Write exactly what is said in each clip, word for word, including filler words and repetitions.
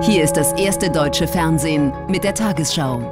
Hier ist das erste deutsche Fernsehen mit der Tagesschau.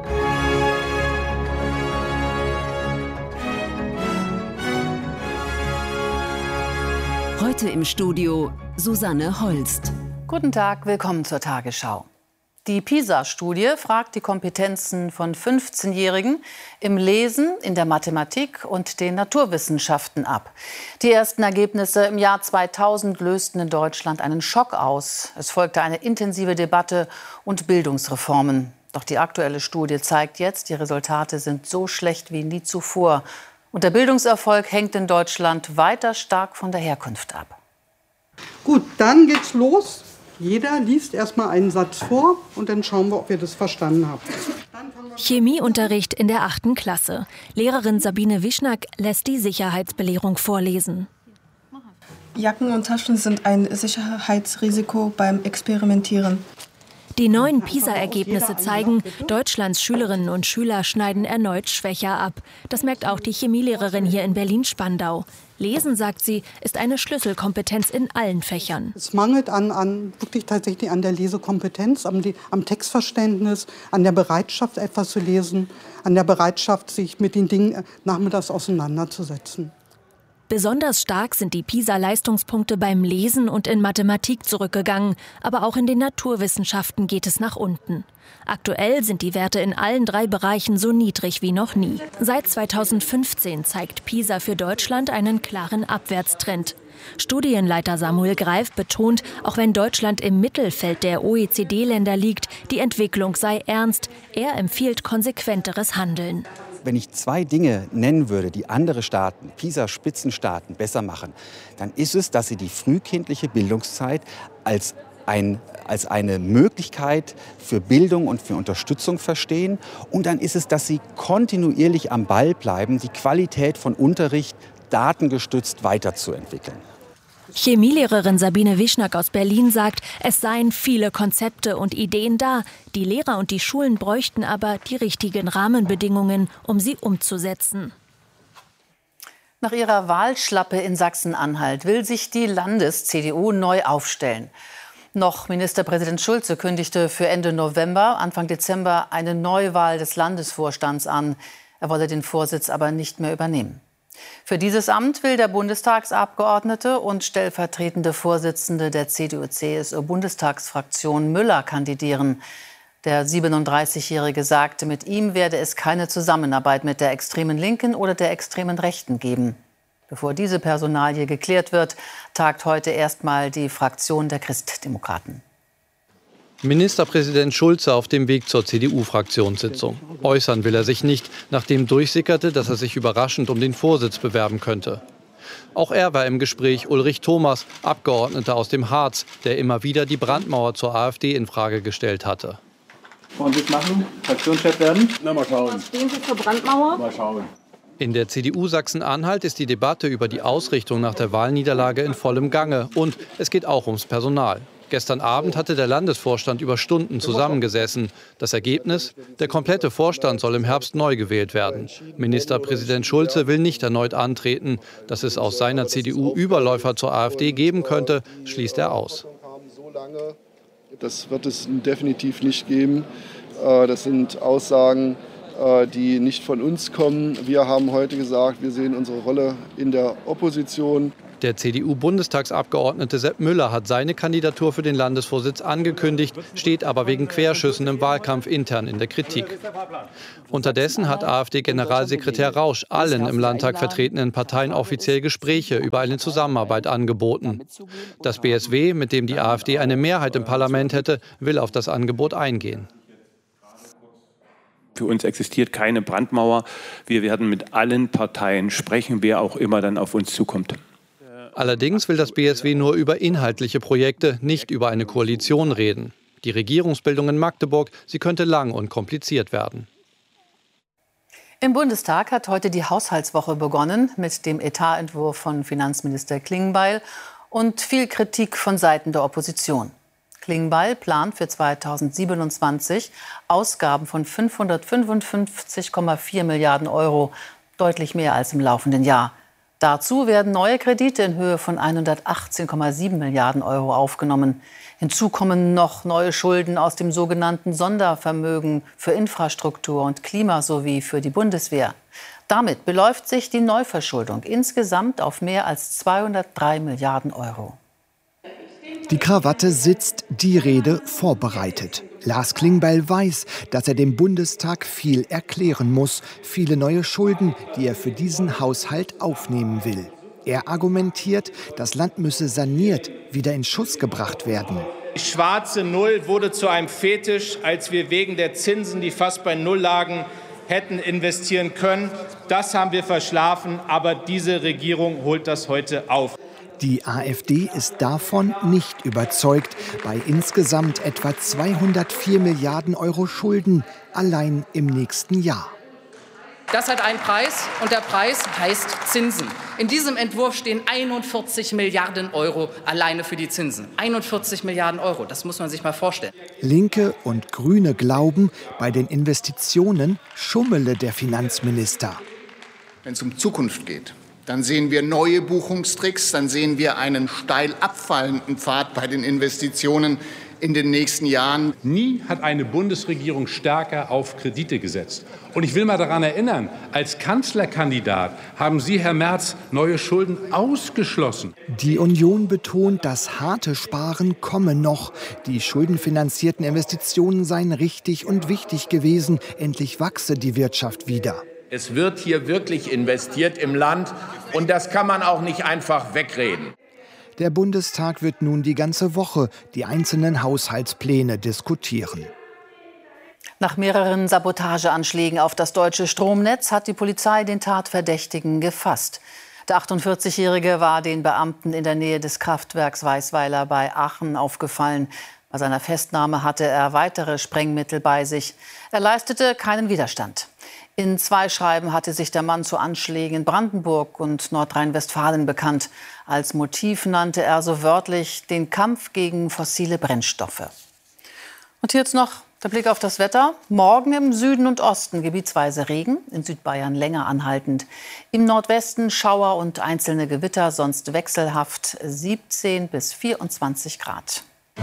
Heute im Studio Susanne Holst. Guten Tag, willkommen zur Tagesschau. Die PISA-Studie fragt die Kompetenzen von fünfzehnjährigen im Lesen, in der Mathematik und den Naturwissenschaften ab. Die ersten Ergebnisse im Jahr zweitausend lösten in Deutschland einen Schock aus. Es folgte eine intensive Debatte und Bildungsreformen. Doch die aktuelle Studie zeigt jetzt, die Resultate sind so schlecht wie nie zuvor. Und der Bildungserfolg hängt in Deutschland weiter stark von der Herkunft ab. Gut, dann geht's los. Jeder liest erstmal einen Satz vor und dann schauen wir, ob ihr das verstanden habt. Chemieunterricht in der achten Klasse. Lehrerin Sabine Wischnack lässt die Sicherheitsbelehrung vorlesen. Jacken und Taschen sind ein Sicherheitsrisiko beim Experimentieren. Die neuen PISA-Ergebnisse zeigen, Deutschlands Schülerinnen und Schüler schneiden erneut schwächer ab. Das merkt auch die Chemielehrerin hier in Berlin-Spandau. Lesen, sagt sie, ist eine Schlüsselkompetenz in allen Fächern. Es mangelt an, an wirklich tatsächlich an der Lesekompetenz, am, am Textverständnis, an der Bereitschaft, etwas zu lesen, an der Bereitschaft, sich mit den Dingen nachmittags auseinanderzusetzen. Besonders stark sind die PISA-Leistungspunkte beim Lesen und in Mathematik zurückgegangen. Aber auch in den Naturwissenschaften geht es nach unten. Aktuell sind die Werte in allen drei Bereichen so niedrig wie noch nie. Seit zweitausendfünfzehn zeigt PISA für Deutschland einen klaren Abwärtstrend. Studienleiter Samuel Greif betont, auch wenn Deutschland im Mittelfeld der O E C D-Länder liegt, die Entwicklung sei ernst. Er empfiehlt konsequenteres Handeln. Wenn ich zwei Dinge nennen würde, die andere Staaten, PISA-Spitzenstaaten, besser machen, dann ist es, dass sie die frühkindliche Bildungszeit als, ein, als eine Möglichkeit für Bildung und für Unterstützung verstehen. Und dann ist es, dass sie kontinuierlich am Ball bleiben, die Qualität von Unterricht datengestützt weiterzuentwickeln. Chemielehrerin Sabine Wischnack aus Berlin sagt, es seien viele Konzepte und Ideen da. Die Lehrer und die Schulen bräuchten aber die richtigen Rahmenbedingungen, um sie umzusetzen. Nach ihrer Wahlschlappe in Sachsen-Anhalt will sich die Landes-C D U neu aufstellen. Noch Ministerpräsident Schulze kündigte für Ende November, Anfang Dezember eine Neuwahl des Landesvorstands an. Er wolle den Vorsitz aber nicht mehr übernehmen. Für dieses Amt will der Bundestagsabgeordnete und stellvertretende Vorsitzende der C D U-C S U-Bundestagsfraktion Müller kandidieren. Der siebenunddreißigjährige sagte, mit ihm werde es keine Zusammenarbeit mit der extremen Linken oder der extremen Rechten geben. Bevor diese Personalie geklärt wird, tagt heute erstmal die Fraktion der Christdemokraten. Ministerpräsident Schulze auf dem Weg zur C D U-Fraktionssitzung. Äußern will er sich nicht, nachdem durchsickerte, dass er sich überraschend um den Vorsitz bewerben könnte. Auch er war im Gespräch Ulrich Thomas, Abgeordneter aus dem Harz, der immer wieder die Brandmauer zur AfD in Frage gestellt hatte. Wollen Sie es machen? Fraktionschef werden? Na, mal schauen. Was stehen Sie zur Brandmauer? Mal schauen. In der C D U Sachsen-Anhalt ist die Debatte über die Ausrichtung nach der Wahlniederlage in vollem Gange. Und es geht auch ums Personal. Gestern Abend hatte der Landesvorstand über Stunden zusammengesessen. Das Ergebnis? Der komplette Vorstand soll im Herbst neu gewählt werden. Ministerpräsident Schulze will nicht erneut antreten. Dass es aus seiner C D U Überläufer zur AfD geben könnte, schließt er aus. Das wird es definitiv nicht geben. Das sind Aussagen, die nicht von uns kommen. Wir haben heute gesagt, wir sehen unsere Rolle in der Opposition. Der C D U-Bundestagsabgeordnete Sepp Müller hat seine Kandidatur für den Landesvorsitz angekündigt, steht aber wegen Querschüssen im Wahlkampf intern in der Kritik. Unterdessen hat AfD-Generalsekretär Rausch allen im Landtag vertretenen Parteien offiziell Gespräche über eine Zusammenarbeit angeboten. Das B S W, mit dem die AfD eine Mehrheit im Parlament hätte, will auf das Angebot eingehen. Für uns existiert keine Brandmauer. Wir werden mit allen Parteien sprechen, wer auch immer dann auf uns zukommt. Allerdings will das B S W nur über inhaltliche Projekte, nicht über eine Koalition reden. Die Regierungsbildung in Magdeburg, sie könnte lang und kompliziert werden. Im Bundestag hat heute die Haushaltswoche begonnen mit dem Etatentwurf von Finanzminister Klingbeil und viel Kritik von Seiten der Opposition. Klingbeil plant für zweitausendsiebenundzwanzig Ausgaben von fünfhundertfünfundfünfzig Komma vier Milliarden Euro, deutlich mehr als im laufenden Jahr. Dazu werden neue Kredite in Höhe von hundertachtzehn Komma sieben Milliarden Euro aufgenommen. Hinzu kommen noch neue Schulden aus dem sogenannten Sondervermögen für Infrastruktur und Klima sowie für die Bundeswehr. Damit beläuft sich die Neuverschuldung insgesamt auf mehr als zweihundertdrei Milliarden Euro. Die Krawatte sitzt, die Rede vorbereitet. Lars Klingbeil weiß, dass er dem Bundestag viel erklären muss. Viele neue Schulden, die er für diesen Haushalt aufnehmen will. Er argumentiert, das Land müsse saniert, wieder in Schuss gebracht werden. Die schwarze Null wurde zu einem Fetisch, als wir wegen der Zinsen, die fast bei Null lagen, hätten investieren können. Das haben wir verschlafen, aber diese Regierung holt das heute auf. Die AfD ist davon nicht überzeugt. Bei insgesamt etwa zweihundertvier Milliarden Euro Schulden allein im nächsten Jahr. Das hat einen Preis und der Preis heißt Zinsen. In diesem Entwurf stehen einundvierzig Milliarden Euro alleine für die Zinsen. einundvierzig Milliarden Euro, das muss man sich mal vorstellen. Linke und Grüne glauben, bei den Investitionen schummele der Finanzminister. Wenn es um Zukunft geht, dann sehen wir neue Buchungstricks, dann sehen wir einen steil abfallenden Pfad bei den Investitionen in den nächsten Jahren. Nie hat eine Bundesregierung stärker auf Kredite gesetzt. Und ich will mal daran erinnern, als Kanzlerkandidat haben Sie, Herr Merz, neue Schulden ausgeschlossen. Die Union betont, das harte Sparen komme noch. Die schuldenfinanzierten Investitionen seien richtig und wichtig gewesen. Endlich wachse die Wirtschaft wieder. Es wird hier wirklich investiert im Land und das kann man auch nicht einfach wegreden. Der Bundestag wird nun die ganze Woche die einzelnen Haushaltspläne diskutieren. Nach mehreren Sabotageanschlägen auf das deutsche Stromnetz hat die Polizei den Tatverdächtigen gefasst. Der achtundvierzigjährige war den Beamten in der Nähe des Kraftwerks Weißweiler bei Aachen aufgefallen. Bei seiner Festnahme hatte er weitere Sprengmittel bei sich. Er leistete keinen Widerstand. In zwei Schreiben hatte sich der Mann zu Anschlägen in Brandenburg und Nordrhein-Westfalen bekannt. Als Motiv nannte er so wörtlich den Kampf gegen fossile Brennstoffe. Und hier jetzt noch der Blick auf das Wetter. Morgen im Süden und Osten gebietsweise Regen, in Südbayern länger anhaltend. Im Nordwesten Schauer und einzelne Gewitter, sonst wechselhaft siebzehn bis vierundzwanzig Grad.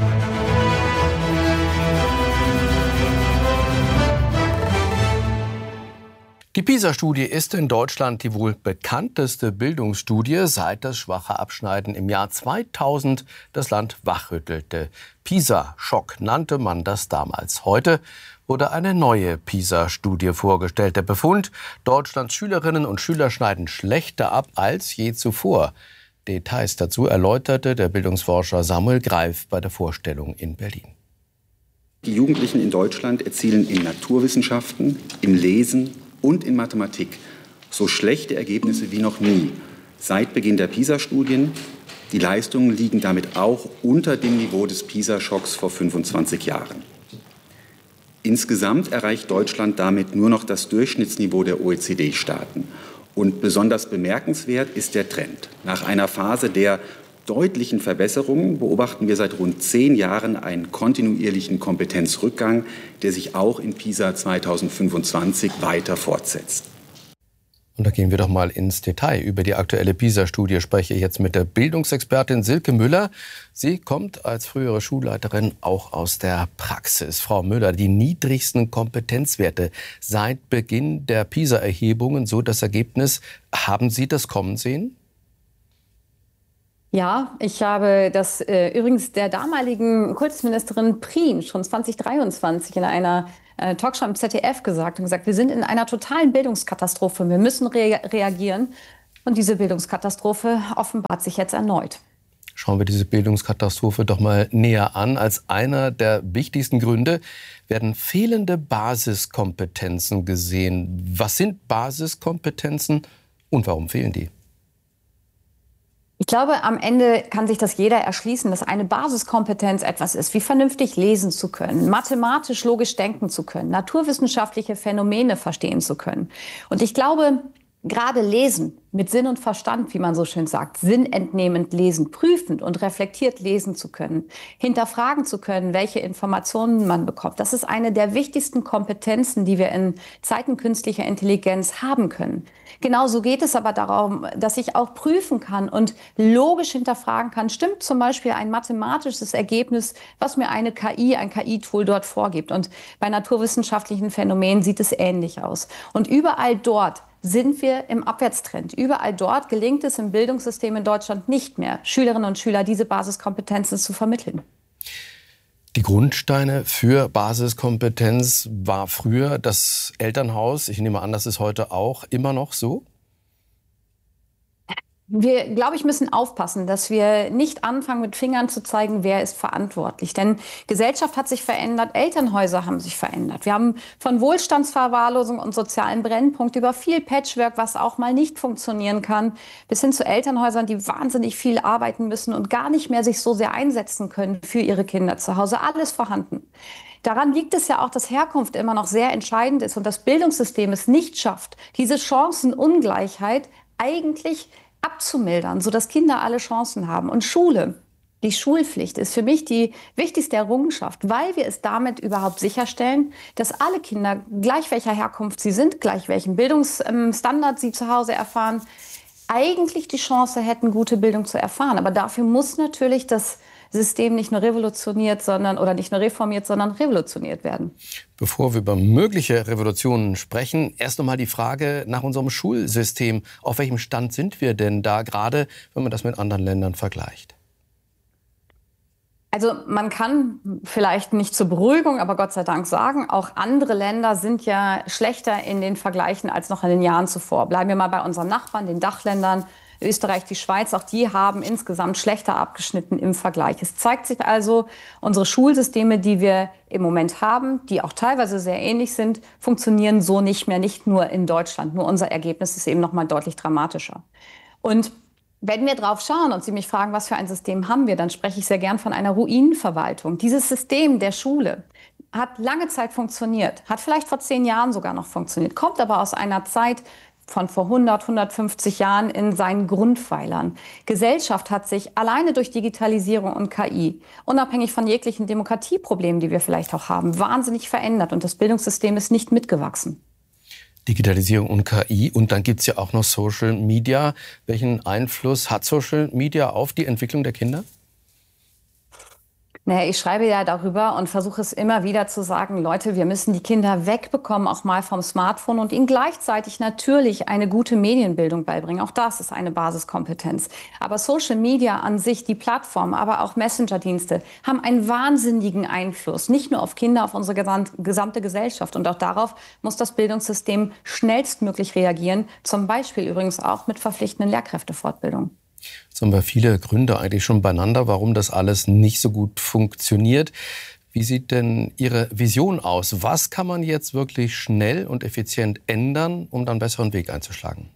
Die PISA-Studie ist in Deutschland die wohl bekannteste Bildungsstudie, seit das schwache Abschneiden im Jahr zweitausend das Land wachrüttelte. PISA-Schock nannte man das damals. Heute wurde eine neue PISA-Studie vorgestellt. Der Befund: Deutschlands Schülerinnen und Schüler schneiden schlechter ab als je zuvor. Details dazu erläuterte der Bildungsforscher Samuel Greif bei der Vorstellung in Berlin. Die Jugendlichen in Deutschland erzielen in Naturwissenschaften, im Lesen und in Mathematik so schlechte Ergebnisse wie noch nie seit Beginn der PISA-Studien. Die Leistungen liegen damit auch unter dem Niveau des PISA-Schocks vor fünfundzwanzig Jahren. Insgesamt erreicht Deutschland damit nur noch das Durchschnittsniveau der O E C D-Staaten. Und besonders bemerkenswert ist der Trend. Nach einer Phase der deutlichen Verbesserungen beobachten wir seit rund zehn Jahren einen kontinuierlichen Kompetenzrückgang, der sich auch in PISA zweitausendfünfundzwanzig weiter fortsetzt. Und da gehen wir doch mal ins Detail. Über die aktuelle PISA-Studie spreche ich jetzt mit der Bildungsexpertin Silke Müller. Sie kommt als frühere Schulleiterin auch aus der Praxis. Frau Müller, die niedrigsten Kompetenzwerte seit Beginn der PISA-Erhebungen, so das Ergebnis. Haben Sie das kommen sehen? Ja, ich habe das äh, übrigens der damaligen Kultusministerin Prien schon zweitausenddreiundzwanzig in einer äh, Talkshow im Z D F gesagt und gesagt, wir sind in einer totalen Bildungskatastrophe, wir müssen rea- reagieren. Und diese Bildungskatastrophe offenbart sich jetzt erneut. Schauen wir diese Bildungskatastrophe doch mal näher an. Als einer der wichtigsten Gründe werden fehlende Basiskompetenzen gesehen. Was sind Basiskompetenzen und warum fehlen die? Ich glaube, am Ende kann sich das jeder erschließen, dass eine Basiskompetenz etwas ist, wie vernünftig lesen zu können, mathematisch logisch denken zu können, naturwissenschaftliche Phänomene verstehen zu können. Und ich glaube, gerade lesen, mit Sinn und Verstand, wie man so schön sagt, sinnentnehmend lesen, prüfend und reflektiert lesen zu können, hinterfragen zu können, welche Informationen man bekommt. Das ist eine der wichtigsten Kompetenzen, die wir in Zeiten künstlicher Intelligenz haben können. Genauso geht es aber darum, dass ich auch prüfen kann und logisch hinterfragen kann, stimmt zum Beispiel ein mathematisches Ergebnis, was mir eine K I, ein K I-Tool dort vorgibt. Und bei naturwissenschaftlichen Phänomenen sieht es ähnlich aus. Und überall dort sind wir im Abwärtstrend. Überall dort gelingt es im Bildungssystem in Deutschland nicht mehr, Schülerinnen und Schüler diese Basiskompetenzen zu vermitteln. Die Grundsteine für Basiskompetenz war früher das Elternhaus. Ich nehme an, das ist heute auch immer noch so? Wir, glaube ich, müssen aufpassen, dass wir nicht anfangen, mit Fingern zu zeigen, wer ist verantwortlich. Denn Gesellschaft hat sich verändert, Elternhäuser haben sich verändert. Wir haben von Wohlstandsverwahrlosung und sozialen Brennpunkt über viel Patchwork, was auch mal nicht funktionieren kann, bis hin zu Elternhäusern, die wahnsinnig viel arbeiten müssen und gar nicht mehr sich so sehr einsetzen können für ihre Kinder zu Hause. Alles vorhanden. Daran liegt es ja auch, dass Herkunft immer noch sehr entscheidend ist und das Bildungssystem es nicht schafft, diese Chancenungleichheit eigentlich abzumildern, sodass Kinder alle Chancen haben. Und Schule, die Schulpflicht ist für mich die wichtigste Errungenschaft, weil wir es damit überhaupt sicherstellen, dass alle Kinder, gleich welcher Herkunft sie sind, gleich welchen Bildungsstandard sie zu Hause erfahren, eigentlich die Chance hätten, gute Bildung zu erfahren. Aber dafür muss natürlich das System nicht nur revolutioniert, sondern oder nicht nur reformiert, sondern revolutioniert werden. Bevor wir über mögliche Revolutionen sprechen, erst noch mal die Frage nach unserem Schulsystem. Auf welchem Stand sind wir denn da gerade, wenn man das mit anderen Ländern vergleicht? Also man kann vielleicht nicht zur Beruhigung, aber Gott sei Dank sagen, auch andere Länder sind ja schlechter in den Vergleichen als noch in den Jahren zuvor. Bleiben wir mal bei unseren Nachbarn, den Dachländern. Österreich, die Schweiz, auch die haben insgesamt schlechter abgeschnitten im Vergleich. Es zeigt sich also, unsere Schulsysteme, die wir im Moment haben, die auch teilweise sehr ähnlich sind, funktionieren so nicht mehr, nicht nur in Deutschland. Nur unser Ergebnis ist eben noch mal deutlich dramatischer. Und wenn wir drauf schauen und Sie mich fragen, was für ein System haben wir, dann spreche ich sehr gern von einer Ruinenverwaltung. Dieses System der Schule hat lange Zeit funktioniert, hat vielleicht vor zehn Jahren sogar noch funktioniert, kommt aber aus einer Zeit von vor hundert, hundertfünfzig Jahren in seinen Grundpfeilern. Gesellschaft hat sich alleine durch Digitalisierung und K I, unabhängig von jeglichen Demokratieproblemen, die wir vielleicht auch haben, wahnsinnig verändert. Und das Bildungssystem ist nicht mitgewachsen. Digitalisierung und K I. Und dann gibt es ja auch noch Social Media. Welchen Einfluss hat Social Media auf die Entwicklung der Kinder? Naja, ich schreibe ja darüber und versuche es immer wieder zu sagen, Leute, wir müssen die Kinder wegbekommen, auch mal vom Smartphone und ihnen gleichzeitig natürlich eine gute Medienbildung beibringen. Auch das ist eine Basiskompetenz. Aber Social Media an sich, die Plattform, aber auch Messenger-Dienste haben einen wahnsinnigen Einfluss, nicht nur auf Kinder, auf unsere gesamte Gesellschaft. Und auch darauf muss das Bildungssystem schnellstmöglich reagieren, zum Beispiel übrigens auch mit verpflichtenden Lehrkräftefortbildung. Jetzt haben wir viele Gründe eigentlich schon beieinander, warum das alles nicht so gut funktioniert. Wie sieht denn Ihre Vision aus? Was kann man jetzt wirklich schnell und effizient ändern, um dann einen besseren Weg einzuschlagen?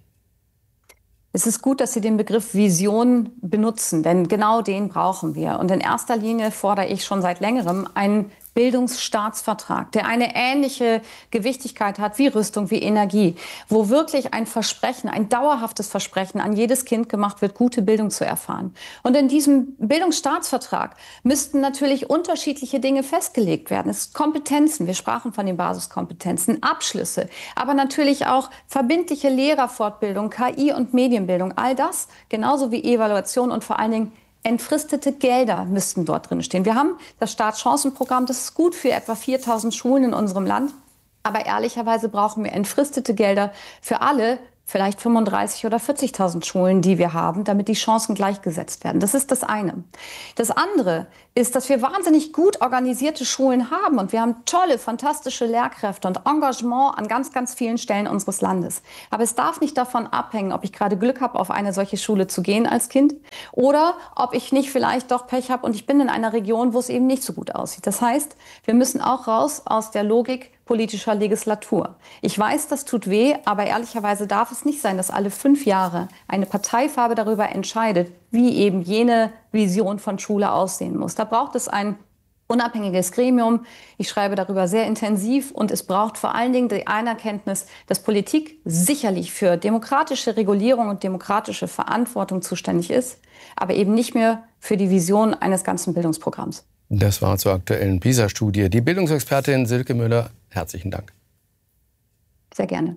Es ist gut, dass Sie den Begriff Vision benutzen, denn genau den brauchen wir. Und in erster Linie fordere ich schon seit längerem einen Bildungsstaatsvertrag, der eine ähnliche Gewichtigkeit hat wie Rüstung, wie Energie, wo wirklich ein Versprechen, ein dauerhaftes Versprechen an jedes Kind gemacht wird, gute Bildung zu erfahren. Und in diesem Bildungsstaatsvertrag müssten natürlich unterschiedliche Dinge festgelegt werden. Es sind Kompetenzen, wir sprachen von den Basiskompetenzen, Abschlüsse, aber natürlich auch verbindliche Lehrerfortbildung, K I und Medienbildung, all das, genauso wie Evaluation und vor allen Dingen entfristete Gelder müssten dort drin stehen. Wir haben das Startchancenprogramm, das ist gut für etwa viertausend Schulen in unserem Land. Aber ehrlicherweise brauchen wir entfristete Gelder für alle, vielleicht fünfunddreißig oder vierzigtausend Schulen, die wir haben, damit die Chancen gleichgesetzt werden. Das ist das eine. Das andere ist, dass wir wahnsinnig gut organisierte Schulen haben und wir haben tolle, fantastische Lehrkräfte und Engagement an ganz, ganz vielen Stellen unseres Landes. Aber es darf nicht davon abhängen, ob ich gerade Glück habe, auf eine solche Schule zu gehen als Kind oder ob ich nicht vielleicht doch Pech habe und ich bin in einer Region, wo es eben nicht so gut aussieht. Das heißt, wir müssen auch raus aus der Logik politischer Legislatur. Ich weiß, das tut weh, aber ehrlicherweise darf es nicht sein, dass alle fünf Jahre eine Parteifarbe darüber entscheidet, wie eben jene Vision von Schule aussehen muss. Da braucht es ein unabhängiges Gremium. Ich schreibe darüber sehr intensiv und es braucht vor allen Dingen die Anerkenntnis, dass Politik sicherlich für demokratische Regulierung und demokratische Verantwortung zuständig ist, aber eben nicht mehr für die Vision eines ganzen Bildungsprogramms. Das war zur aktuellen PISA-Studie. Die Bildungsexpertin Silke Müller, herzlichen Dank. Sehr gerne.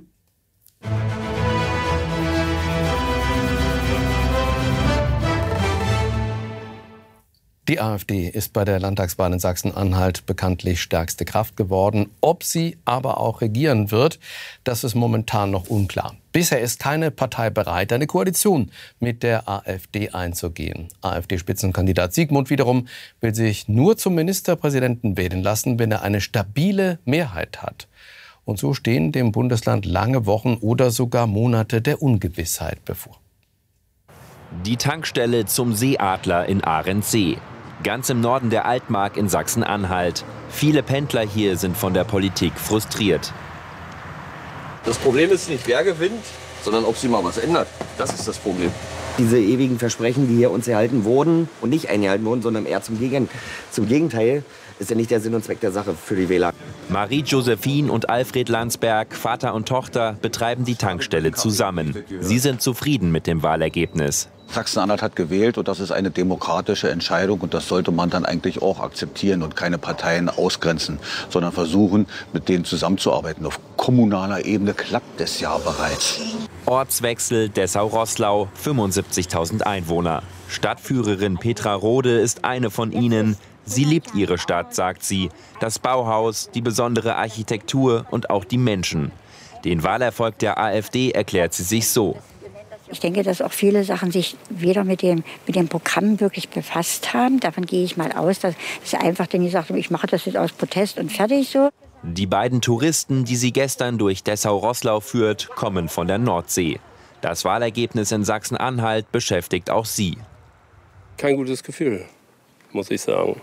Die AfD ist bei der Landtagswahl in Sachsen-Anhalt bekanntlich stärkste Kraft geworden. Ob sie aber auch regieren wird, das ist momentan noch unklar. Bisher ist keine Partei bereit, eine Koalition mit der AfD einzugehen. AfD-Spitzenkandidat Siegmund wiederum will sich nur zum Ministerpräsidenten wählen lassen, wenn er eine stabile Mehrheit hat. Und so stehen dem Bundesland lange Wochen oder sogar Monate der Ungewissheit bevor. Die Tankstelle zum Seeadler in Ahrensee. Ganz im Norden der Altmark in Sachsen-Anhalt. Viele Pendler hier sind von der Politik frustriert. Das Problem ist nicht, wer gewinnt, sondern ob sich mal was ändert. Das ist das Problem. Diese ewigen Versprechen, die hier uns erhalten wurden und nicht eingehalten wurden, sondern eher zum, Gegen zum Gegenteil, ist ja nicht der Sinn und Zweck der Sache für die Wähler. Marie-Josephine und Alfred Landsberg, Vater und Tochter, betreiben die Tankstelle zusammen. Sie sind zufrieden mit dem Wahlergebnis. Sachsen-Anhalt hat gewählt und das ist eine demokratische Entscheidung und das sollte man dann eigentlich auch akzeptieren und keine Parteien ausgrenzen, sondern versuchen, mit denen zusammenzuarbeiten. Auf kommunaler Ebene klappt es ja bereits. Ortswechsel Dessau-Roßlau, fünfundsiebzigtausend Einwohner. Stadtführerin Petra Rode ist eine von ihnen. Sie liebt ihre Stadt, sagt sie. Das Bauhaus, die besondere Architektur und auch die Menschen. Den Wahlerfolg der AfD erklärt sie sich so. Ich denke, dass auch viele Sachen sich weder mit dem, mit dem Programm wirklich befasst haben. Davon gehe ich mal aus, dass sie einfach dann gesagt haben, ich mache das jetzt aus Protest und fertig so. Die beiden Touristen, die sie gestern durch Dessau-Roßlau führt, kommen von der Nordsee. Das Wahlergebnis in Sachsen-Anhalt beschäftigt auch sie. Kein gutes Gefühl, muss ich sagen.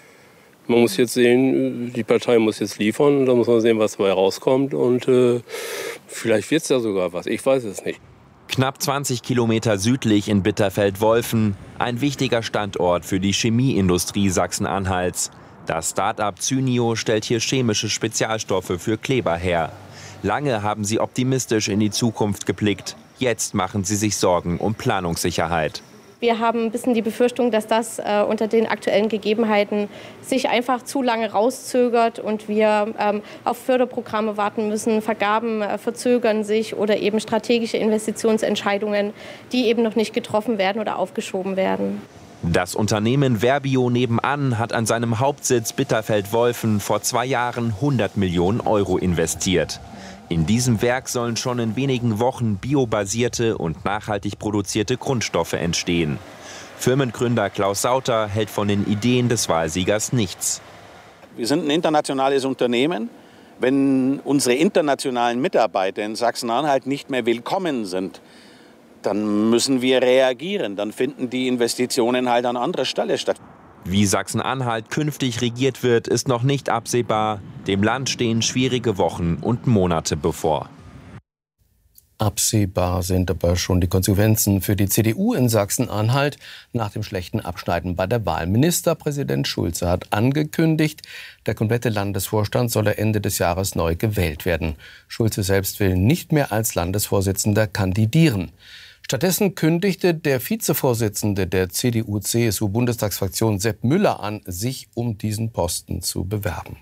Man muss jetzt sehen, die Partei muss jetzt liefern, da muss man sehen, was dabei rauskommt und äh, vielleicht wird es ja sogar was, ich weiß es nicht. Knapp zwanzig Kilometer südlich in Bitterfeld-Wolfen, ein wichtiger Standort für die Chemieindustrie Sachsen-Anhalts. Das Start-up Cynio stellt hier chemische Spezialstoffe für Kleber her. Lange haben sie optimistisch in die Zukunft geblickt. Jetzt machen sie sich Sorgen um Planungssicherheit. Wir haben ein bisschen die Befürchtung, dass das äh, unter den aktuellen Gegebenheiten sich einfach zu lange rauszögert und wir ähm, auf Förderprogramme warten müssen. Vergaben äh, verzögern sich oder eben strategische Investitionsentscheidungen, die eben noch nicht getroffen werden oder aufgeschoben werden. Das Unternehmen Verbio nebenan hat an seinem Hauptsitz Bitterfeld-Wolfen vor zwei Jahren hundert Millionen Euro investiert. In diesem Werk sollen schon in wenigen Wochen biobasierte und nachhaltig produzierte Grundstoffe entstehen. Firmengründer Klaus Sauter hält von den Ideen des Wahlsiegers nichts. Wir sind ein internationales Unternehmen. Wenn unsere internationalen Mitarbeiter in Sachsen-Anhalt nicht mehr willkommen sind, dann müssen wir reagieren. Dann finden die Investitionen halt an anderer Stelle statt. Wie Sachsen-Anhalt künftig regiert wird, ist noch nicht absehbar. Dem Land stehen schwierige Wochen und Monate bevor. Absehbar sind aber schon die Konsequenzen für die C D U in Sachsen-Anhalt nach dem schlechten Abschneiden bei der Wahl. Ministerpräsident Schulze hat angekündigt, der komplette Landesvorstand solle Ende des Jahres neu gewählt werden. Schulze selbst will nicht mehr als Landesvorsitzender kandidieren. Stattdessen kündigte der Vizevorsitzende der C D U-C S U-Bundestagsfraktion Sepp Müller an, sich um diesen Posten zu bewerben.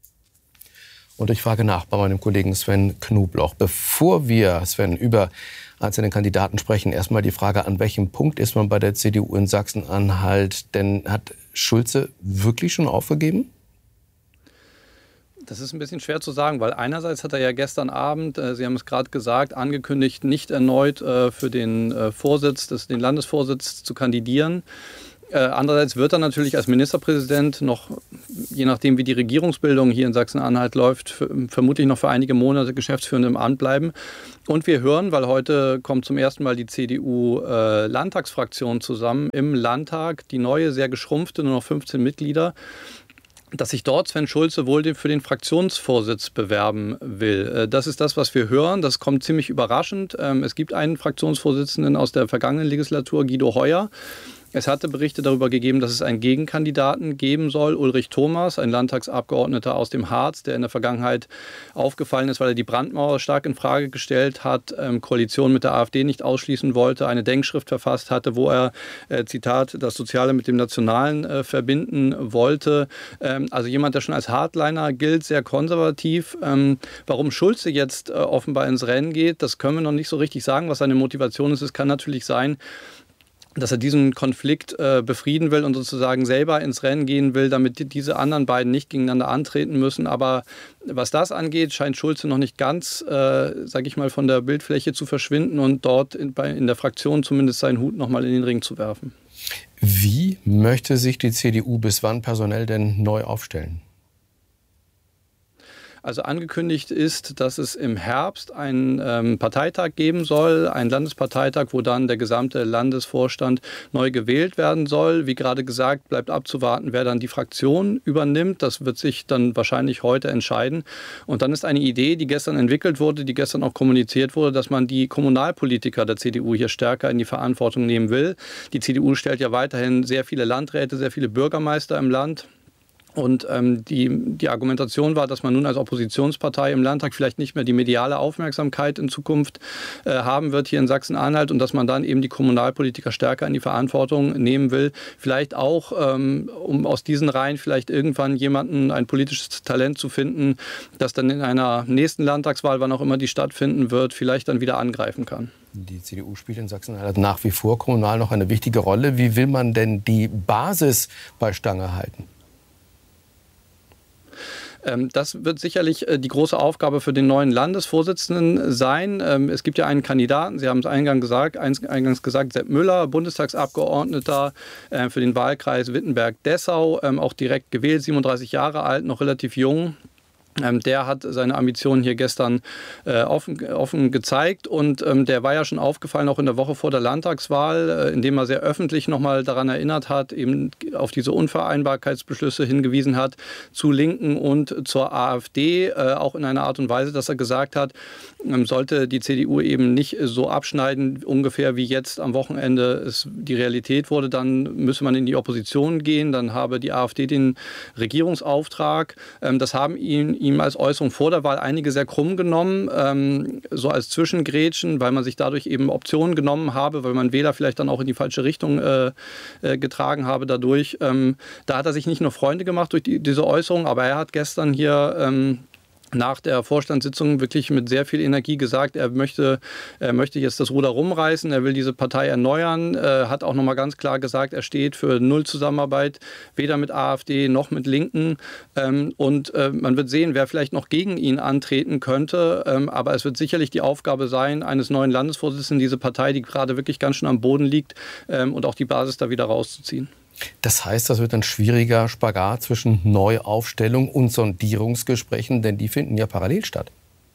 Und ich frage nach bei meinem Kollegen Sven Knobloch. Bevor wir, Sven, über einzelne Kandidaten sprechen, erstmal die Frage, an welchem Punkt ist man bei der C D U in Sachsen-Anhalt? Denn hat Schulze wirklich schon aufgegeben? Das ist ein bisschen schwer zu sagen, weil einerseits hat er ja gestern Abend, äh, Sie haben es gerade gesagt, angekündigt, nicht erneut äh, für den äh, Vorsitz, des, den Landesvorsitz zu kandidieren. Äh, andererseits wird er natürlich als Ministerpräsident noch, je nachdem wie die Regierungsbildung hier in Sachsen-Anhalt läuft, für, vermutlich noch für einige Monate geschäftsführend im Amt bleiben. Und wir hören, weil heute kommt zum ersten Mal die C D U-Landtagsfraktion äh, zusammen im Landtag, die neue, sehr geschrumpfte, nur noch fünfzehn Mitglieder, dass sich dort Sven Schulze wohl für den Fraktionsvorsitz bewerben will. Das ist das, was wir hören. Das kommt ziemlich überraschend. Es gibt einen Fraktionsvorsitzenden aus der vergangenen Legislatur, Guido Heuer. Es hatte Berichte darüber gegeben, dass es einen Gegenkandidaten geben soll, Ulrich Thomas, ein Landtagsabgeordneter aus dem Harz, der in der Vergangenheit aufgefallen ist, weil er die Brandmauer stark in Frage gestellt hat, ähm, Koalition mit der AfD nicht ausschließen wollte, eine Denkschrift verfasst hatte, wo er, äh, Zitat, das Soziale mit dem Nationalen äh, verbinden wollte. Ähm, also jemand, der schon als Hardliner gilt, sehr konservativ. Ähm, warum Schulze jetzt äh, offenbar ins Rennen geht, das können wir noch nicht so richtig sagen, was seine Motivation ist. Es kann natürlich sein, dass er diesen Konflikt äh, befrieden will und sozusagen selber ins Rennen gehen will, damit die, diese anderen beiden nicht gegeneinander antreten müssen. Aber was das angeht, scheint Schulze noch nicht ganz, äh, sage ich mal, von der Bildfläche zu verschwinden und dort in, bei, in der Fraktion zumindest seinen Hut noch mal in den Ring zu werfen. Wie möchte sich die C D U bis wann personell denn neu aufstellen? Also angekündigt ist, dass es im Herbst einen ähm, Parteitag geben soll, einen Landesparteitag, wo dann der gesamte Landesvorstand neu gewählt werden soll. Wie gerade gesagt, bleibt abzuwarten, wer dann die Fraktion übernimmt. Das wird sich dann wahrscheinlich heute entscheiden. Und dann ist eine Idee, die gestern entwickelt wurde, die gestern auch kommuniziert wurde, dass man die Kommunalpolitiker der C D U hier stärker in die Verantwortung nehmen will. Die C D U stellt ja weiterhin sehr viele Landräte, sehr viele Bürgermeister im Land. Und ähm, die, die Argumentation war, dass man nun als Oppositionspartei im Landtag vielleicht nicht mehr die mediale Aufmerksamkeit in Zukunft äh, haben wird hier in Sachsen-Anhalt und dass man dann eben die Kommunalpolitiker stärker in die Verantwortung nehmen will. Vielleicht auch, ähm, um aus diesen Reihen vielleicht irgendwann jemanden, ein politisches Talent zu finden, das dann in einer nächsten Landtagswahl, wann auch immer die stattfinden wird, vielleicht dann wieder angreifen kann. Die C D U spielt in Sachsen-Anhalt nach wie vor kommunal noch eine wichtige Rolle. Wie will man denn die Basis bei Stange halten? Das wird sicherlich die große Aufgabe für den neuen Landesvorsitzenden sein. Es gibt ja einen Kandidaten, Sie haben es eingangs gesagt, eingangs gesagt, Sepp Müller, Bundestagsabgeordneter für den Wahlkreis Wittenberg-Dessau, auch direkt gewählt, siebenunddreißig Jahre alt, noch relativ jung. Ähm, der hat seine Ambitionen hier gestern äh, offen, offen gezeigt und ähm, der war ja schon aufgefallen, auch in der Woche vor der Landtagswahl, äh, indem er sehr öffentlich nochmal daran erinnert hat, eben auf diese Unvereinbarkeitsbeschlüsse hingewiesen hat, zu Linken und zur AfD, äh, auch in einer Art und Weise, dass er gesagt hat, ähm, sollte die C D U eben nicht so abschneiden, ungefähr wie jetzt am Wochenende es die Realität wurde, dann müsse man in die Opposition gehen, dann habe die AfD den Regierungsauftrag. Ähm, das haben ihn ihm als Äußerung vor der Wahl einige sehr krumm genommen, ähm, so als Zwischengrätschen, weil man sich dadurch eben Optionen genommen habe, weil man Wähler vielleicht dann auch in die falsche Richtung äh, äh, getragen habe dadurch. Ähm, da hat er sich nicht nur Freunde gemacht durch die, diese Äußerung, aber er hat gestern hier ähm, nach der Vorstandssitzung wirklich mit sehr viel Energie gesagt, er möchte, er möchte jetzt das Ruder rumreißen, er will diese Partei erneuern, äh, hat auch nochmal ganz klar gesagt, er steht für null Zusammenarbeit, weder mit AfD noch mit Linken. Ähm, und äh, man wird sehen, wer vielleicht noch gegen ihn antreten könnte. Ähm, aber es wird sicherlich die Aufgabe sein, eines neuen Landesvorsitzenden, diese Partei, die gerade wirklich ganz schön am Boden liegt, ähm, und auch die Basis da wieder rauszuziehen. Das heißt, das wird ein schwieriger Spagat zwischen Neuaufstellung und Sondierungsgesprächen, denn die finden ja parallel statt.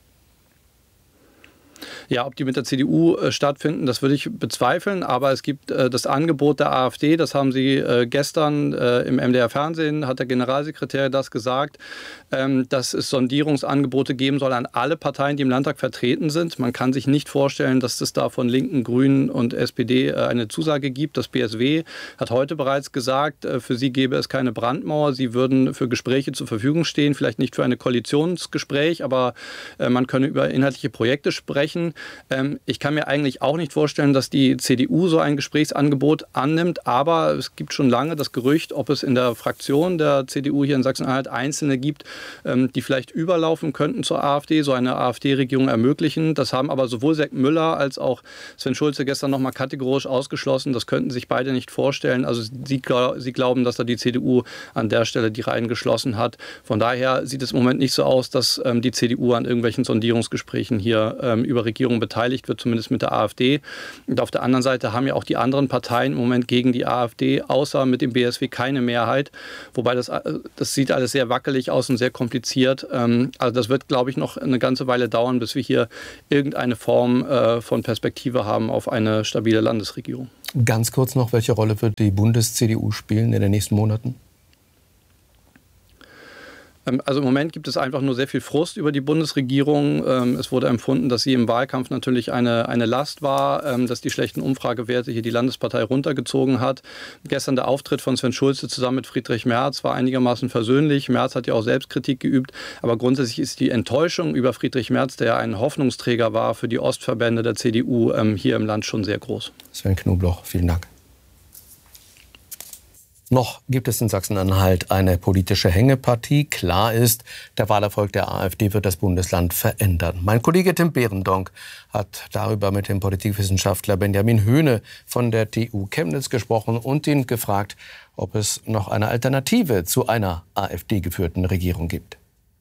Ja, ob die mit der C D U äh, stattfinden, das würde ich bezweifeln. Aber es gibt äh, das Angebot der AfD, das haben Sie äh, gestern äh, im M D R-Fernsehen, hat der Generalsekretär das gesagt, ähm, dass es Sondierungsangebote geben soll an alle Parteien, die im Landtag vertreten sind. Man kann sich nicht vorstellen, dass es da von Linken, Grünen und S P D äh, eine Zusage gibt. Das B S W hat heute bereits gesagt, äh, für sie gäbe es keine Brandmauer. Sie würden für Gespräche zur Verfügung stehen, vielleicht nicht für ein Koalitionsgespräch, aber äh, man könne über inhaltliche Projekte sprechen. Ich kann mir eigentlich auch nicht vorstellen, dass die C D U so ein Gesprächsangebot annimmt. Aber es gibt schon lange das Gerücht, ob es in der Fraktion der C D U hier in Sachsen-Anhalt Einzelne gibt, die vielleicht überlaufen könnten zur AfD, so eine AfD-Regierung ermöglichen. Das haben aber sowohl Sepp Müller als auch Sven Schulze gestern noch mal kategorisch ausgeschlossen. Das könnten sich beide nicht vorstellen. Also sie, sie glauben, dass da die C D U an der Stelle die Reihen geschlossen hat. Von daher sieht es im Moment nicht so aus, dass die C D U an irgendwelchen Sondierungsgesprächen hier über Regierung beteiligt wird, zumindest mit der AfD. Und auf der anderen Seite haben ja auch die anderen Parteien im Moment gegen die AfD, außer mit dem B S W, keine Mehrheit. Wobei das, das sieht alles sehr wackelig aus und sehr kompliziert. Also das wird, glaube ich, noch eine ganze Weile dauern, bis wir hier irgendeine Form von Perspektive haben auf eine stabile Landesregierung. Ganz kurz noch, welche Rolle wird die Bundes-C D U spielen in den nächsten Monaten? Also im Moment gibt es einfach nur sehr viel Frust über die Bundesregierung. Es wurde empfunden, dass sie im Wahlkampf natürlich eine, eine Last war, dass die schlechten Umfragewerte hier die Landespartei runtergezogen hat. Gestern der Auftritt von Sven Schulze zusammen mit Friedrich Merz war einigermaßen versöhnlich. Merz hat ja auch Selbstkritik geübt. Aber grundsätzlich ist die Enttäuschung über Friedrich Merz, der ein Hoffnungsträger war für die Ostverbände der C D U, hier im Land schon sehr groß. Sven Knobloch, vielen Dank. Noch gibt es in Sachsen-Anhalt eine politische Hängepartie. Klar ist, der Wahlerfolg der AfD wird das Bundesland verändern. Mein Kollege Tim Behrendonck hat darüber mit dem Politikwissenschaftler Benjamin Höhne von der T U Chemnitz gesprochen und ihn gefragt, ob es noch eine Alternative zu einer AfD-geführten Regierung gibt.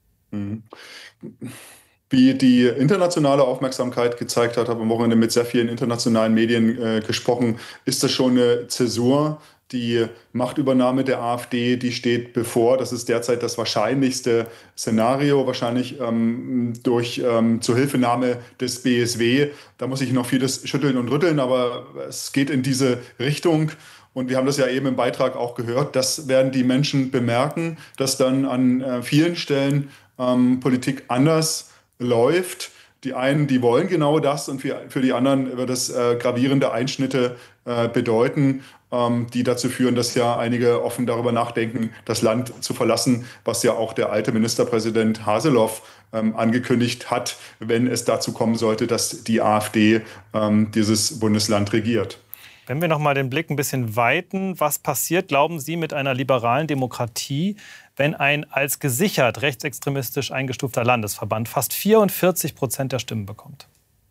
Wie die internationale Aufmerksamkeit gezeigt hat, habe am Wochenende mit sehr vielen internationalen Medien äh, gesprochen, ist das schon eine Zäsur. Die Machtübernahme der AfD, die steht bevor. Das ist derzeit das wahrscheinlichste Szenario, wahrscheinlich ähm, durch ähm, Zuhilfenahme des B S W. Da muss ich noch vieles schütteln und rütteln, aber es geht in diese Richtung. Und wir haben das ja eben im Beitrag auch gehört. Das werden die Menschen bemerken, dass dann an äh, vielen Stellen ähm, Politik anders läuft. Die einen, die wollen genau das, und für, für die anderen wird es äh, gravierende Einschnitte äh, bedeuten, ähm, die dazu führen, dass ja einige offen darüber nachdenken, das Land zu verlassen, was ja auch der alte Ministerpräsident Haseloff ähm, angekündigt hat, wenn es dazu kommen sollte, dass die AfD ähm, dieses Bundesland regiert. Wenn wir noch mal den Blick ein bisschen weiten, was passiert, glauben Sie, mit einer liberalen Demokratie, wenn ein als gesichert rechtsextremistisch eingestufter Landesverband fast vierundvierzig Prozent der Stimmen bekommt?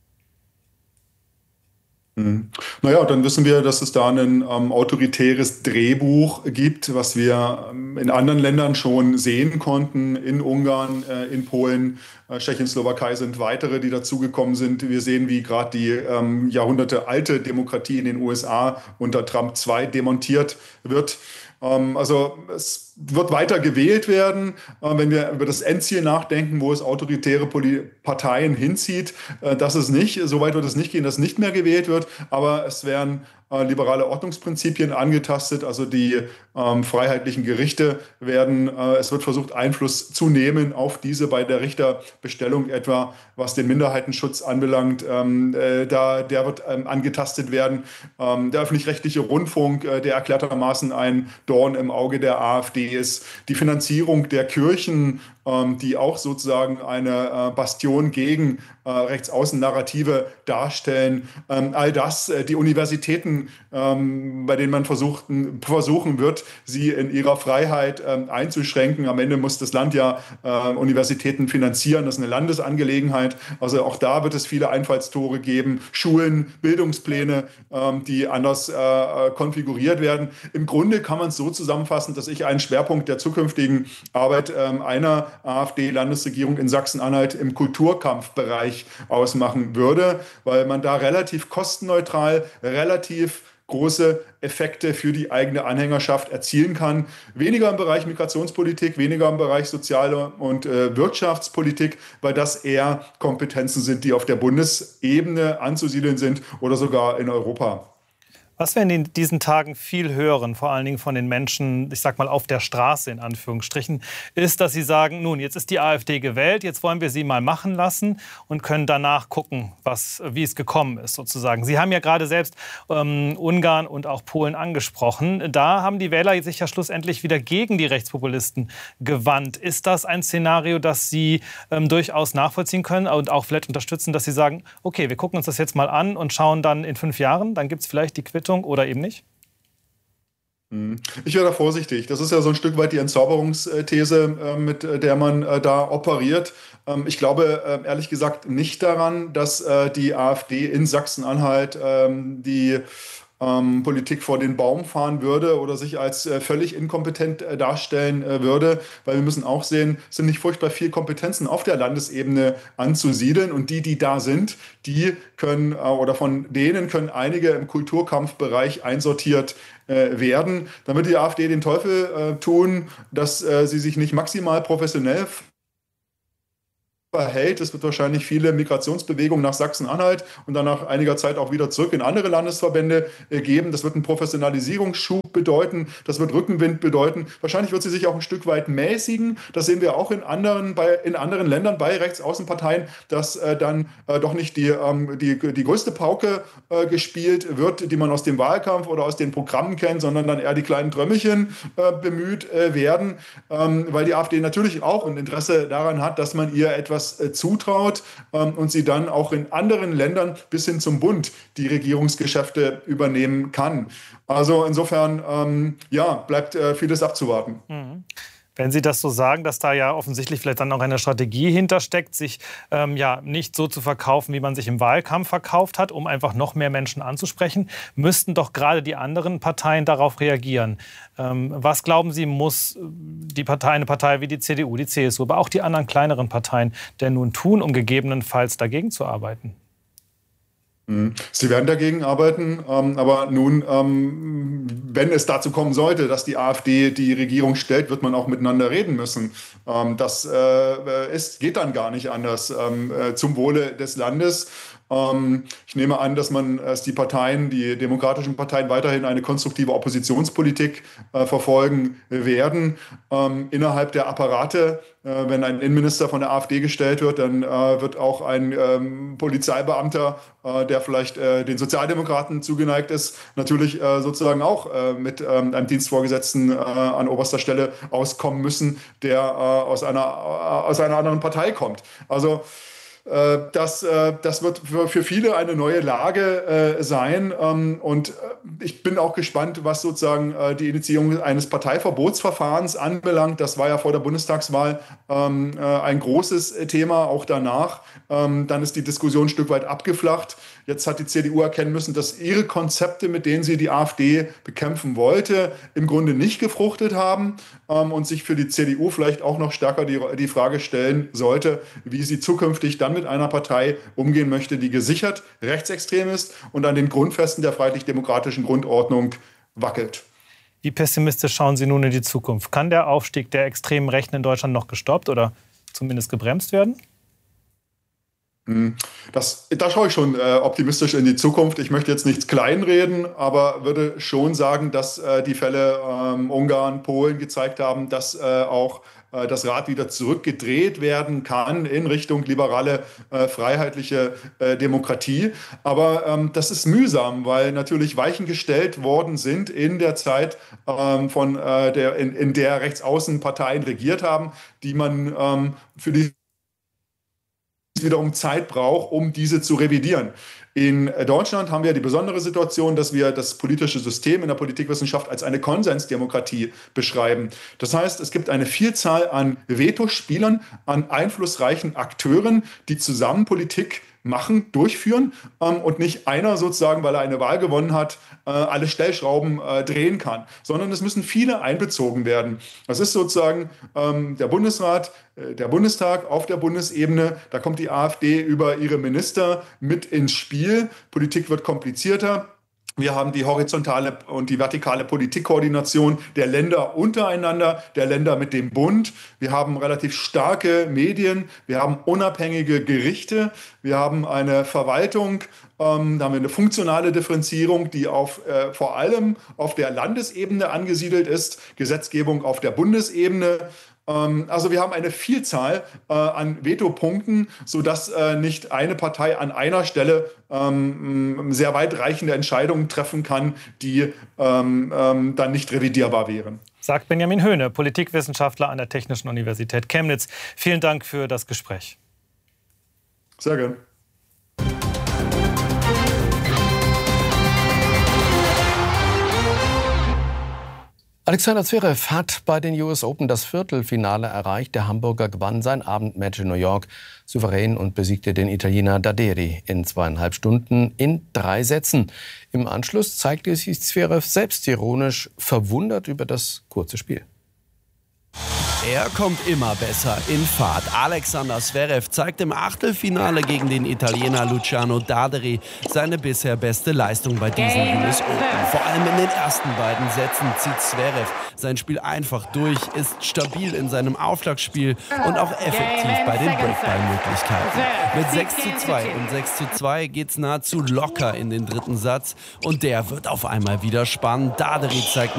Mhm. Naja, dann wissen wir, dass es da ein ähm, autoritäres Drehbuch gibt, was wir ähm, in anderen Ländern schon sehen konnten. In Ungarn, äh, in Polen, äh, Tschechien, Slowakei sind weitere, die dazugekommen sind. Wir sehen, wie gerade die ähm, jahrhundertealte Demokratie in den U S A unter Trump zwei demontiert wird. Ähm, also es wird weiter gewählt werden, äh, wenn wir über das Endziel nachdenken, wo es autoritäre Poli- Parteien hinzieht. Äh, das ist nicht, so weit wird es nicht gehen, dass nicht mehr gewählt wird, aber es werden äh, liberale Ordnungsprinzipien angetastet, also die ähm, freiheitlichen Gerichte werden, äh, es wird versucht, Einfluss zu nehmen auf diese bei der Richterbestellung etwa, was den Minderheitenschutz anbelangt, ähm, äh, da, der wird ähm, angetastet werden. Ähm, der öffentlich-rechtliche Rundfunk, äh, der erklärtermaßen ein Dorn im Auge der AfD ist, die Finanzierung der Kirchen, ähm, die auch sozusagen eine äh, Bastion gegen äh, Rechtsaußen-Narrative darstellen. Ähm, all das, äh, die Universitäten, ähm, bei denen man versucht, versuchen wird, sie in ihrer Freiheit ähm, einzuschränken. Am Ende muss das Land ja äh, Universitäten finanzieren, das ist eine Landesangelegenheit. Also auch da wird es viele Einfallstore geben, Schulen, Bildungspläne, ähm, die anders äh, konfiguriert werden. Im Grunde kann man es so zusammenfassen, dass ich einen Schwerpunkt der zukünftigen Arbeit ähm, einer AfD-Landesregierung in Sachsen-Anhalt im Kulturkampfbereich ausmachen würde, weil man da relativ kostenneutral, relativ große Effekte für die eigene Anhängerschaft erzielen kann. Weniger im Bereich Migrationspolitik, weniger im Bereich soziale und äh, Wirtschaftspolitik, weil das eher Kompetenzen sind, die auf der Bundesebene anzusiedeln sind oder sogar in Europa. Was wir in diesen Tagen viel hören, vor allen Dingen von den Menschen, ich sag mal auf der Straße in Anführungsstrichen, ist, dass sie sagen, nun, jetzt ist die AfD gewählt, jetzt wollen wir sie mal machen lassen und können danach gucken, was, wie es gekommen ist sozusagen. Sie haben ja gerade selbst ähm, Ungarn und auch Polen angesprochen. Da haben die Wähler sich ja schlussendlich wieder gegen die Rechtspopulisten gewandt. Ist das ein Szenario, das Sie ähm, durchaus nachvollziehen können und auch vielleicht unterstützen, dass Sie sagen, okay, wir gucken uns das jetzt mal an und schauen dann in fünf Jahren, dann gibt es vielleicht die Quittung oder eben nicht? Ich wäre da vorsichtig. Das ist ja so ein Stück weit die Entzauberungsthese, äh, mit der man äh, da operiert. Ähm, ich glaube äh, ehrlich gesagt nicht daran, dass äh, die AfD in Sachsen-Anhalt ähm, die ähm, Politik vor den Baum fahren würde oder sich als äh, völlig inkompetent äh, darstellen äh, würde, weil wir müssen auch sehen, es sind nicht furchtbar viele Kompetenzen auf der Landesebene anzusiedeln, und die, die da sind, die können äh, oder von denen können einige im Kulturkampfbereich einsortiert äh, werden. Dann wird die AfD den Teufel äh, tun, dass äh, sie sich nicht maximal professionell verhält. Es wird wahrscheinlich viele Migrationsbewegungen nach Sachsen-Anhalt und dann nach einiger Zeit auch wieder zurück in andere Landesverbände äh, geben. Das wird einen Professionalisierungsschub bedeuten. Das wird Rückenwind bedeuten. Wahrscheinlich wird sie sich auch ein Stück weit mäßigen. Das sehen wir auch in anderen, bei, in anderen Ländern bei Rechtsaußenparteien, dass äh, dann äh, doch nicht die, ähm, die, die größte Pauke äh, gespielt wird, die man aus dem Wahlkampf oder aus den Programmen kennt, sondern dann eher die kleinen Trömmelchen äh, bemüht äh, werden, ähm, weil die AfD natürlich auch ein Interesse daran hat, dass man ihr etwas zutraut ähm, und sie dann auch in anderen Ländern bis hin zum Bund die Regierungsgeschäfte übernehmen kann. Also insofern, ähm, ja, bleibt äh, vieles abzuwarten. Mhm. Wenn Sie das so sagen, dass da ja offensichtlich vielleicht dann auch eine Strategie hintersteckt, sich ähm, ja nicht so zu verkaufen, wie man sich im Wahlkampf verkauft hat, um einfach noch mehr Menschen anzusprechen, müssten doch gerade die anderen Parteien darauf reagieren. Ähm, was glauben Sie, muss die Partei, eine Partei wie die C D U, die C S U, aber auch die anderen kleineren Parteien denn nun tun, um gegebenenfalls dagegen zu arbeiten? Sie werden dagegen arbeiten, ähm, aber nun, ähm, wenn es dazu kommen sollte, dass die AfD die Regierung stellt, wird man auch miteinander reden müssen. Ähm, das äh, ist, geht dann gar nicht anders ähm, äh, zum Wohle des Landes. Ähm, ich nehme an, dass man, dass die Parteien, die demokratischen Parteien weiterhin eine konstruktive Oppositionspolitik äh, verfolgen werden. Ähm, innerhalb der Apparate, äh, wenn ein Innenminister von der AfD gestellt wird, dann äh, wird auch ein ähm, Polizeibeamter, äh, der vielleicht äh, den Sozialdemokraten zugeneigt ist, natürlich äh, sozusagen auch äh, mit ähm, einem Dienstvorgesetzten äh, an oberster Stelle auskommen müssen, der äh, aus einer, äh, aus einer anderen Partei kommt. Also Das, das wird für viele eine neue Lage sein. Und ich bin auch gespannt, was sozusagen die Initiierung eines Parteiverbotsverfahrens anbelangt. Das war ja vor der Bundestagswahl ein großes Thema, auch danach. Dann ist die Diskussion ein Stück weit abgeflacht. Jetzt hat die C D U erkennen müssen, dass ihre Konzepte, mit denen sie die AfD bekämpfen wollte, im Grunde nicht gefruchtet haben und sich für die C D U vielleicht auch noch stärker die, die Frage stellen sollte, wie sie zukünftig dann mit einer Partei umgehen möchte, die gesichert rechtsextrem ist und an den Grundfesten der freiheitlich-demokratischen Grundordnung wackelt. Wie pessimistisch schauen Sie nun in die Zukunft? Kann der Aufstieg der extremen Rechten in Deutschland noch gestoppt oder zumindest gebremst werden? Das, da schaue ich schon äh, optimistisch in die Zukunft. Ich möchte jetzt nichts kleinreden, aber würde schon sagen, dass äh, die Fälle ähm, Ungarn, Polen gezeigt haben, dass äh, auch äh, das Rad wieder zurückgedreht werden kann in Richtung liberale, äh, freiheitliche äh, Demokratie. Aber ähm, das ist mühsam, weil natürlich Weichen gestellt worden sind in der Zeit, ähm, von, äh, der, in, in der Rechtsaußenparteien regiert haben, die man ähm, für die wiederum Zeit braucht, um diese zu revidieren. In Deutschland haben wir die besondere Situation, dass wir das politische System in der Politikwissenschaft als eine Konsensdemokratie beschreiben. Das heißt, es gibt eine Vielzahl an Vetospielern, an einflussreichen Akteuren, die zusammen Politik machen, durchführen ähm, und nicht einer sozusagen, weil er eine Wahl gewonnen hat, äh, alle Stellschrauben äh, drehen kann, sondern es müssen viele einbezogen werden. Das ist sozusagen ähm, der Bundesrat, äh, der Bundestag auf der Bundesebene, da kommt die AfD über ihre Minister mit ins Spiel. Politik wird komplizierter. Wir haben die horizontale und die vertikale Politikkoordination der Länder untereinander, der Länder mit dem Bund. Wir haben relativ starke Medien, wir haben unabhängige Gerichte, wir haben eine Verwaltung, ähm, da haben wir eine funktionale Differenzierung, die auf, äh, vor allem auf der Landesebene angesiedelt ist, Gesetzgebung auf der Bundesebene. Also wir haben eine Vielzahl äh, an Vetopunkten, sodass äh, nicht eine Partei an einer Stelle ähm, sehr weitreichende Entscheidungen treffen kann, die ähm, ähm, dann nicht revidierbar wären. Sagt Benjamin Höhne, Politikwissenschaftler an der Technischen Universität Chemnitz. Vielen Dank für das Gespräch. Sehr gerne. Alexander Zverev hat bei den U S Open das Viertelfinale erreicht. Der Hamburger gewann sein Abendmatch in New York souverän und besiegte den Italiener Daderi in zweieinhalb Stunden in drei Sätzen. Im Anschluss zeigte sich Zverev selbstironisch verwundert über das kurze Spiel. Er kommt immer besser in Fahrt. Alexander Zverev zeigt im Achtelfinale gegen den Italiener Luciano Daderi seine bisher beste Leistung bei diesen U S Open. Vor allem in den ersten beiden Sätzen zieht Zverev sein Spiel einfach durch, ist stabil in seinem Aufschlagspiel und auch effektiv bei den Breakball-Möglichkeiten. Mit sechs zu zwei und sechs zu zwei geht's nahezu locker in den dritten Satz und der wird auf einmal wieder spannend. Daderi zeigt